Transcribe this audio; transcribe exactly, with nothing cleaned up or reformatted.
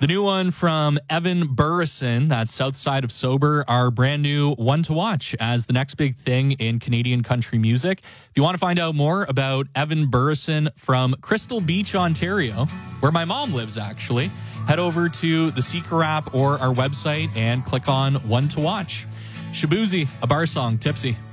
The new one from Evan Burrison, that's South Side of Sober, our brand new one to watch as the next big thing in Canadian country music. If you want to find out more about Evan Burrison from Crystal Beach, Ontario, where my mom lives actually, head over to the Seeker app or our website and click on one to watch. Shabuzi, a bar song, Tipsy.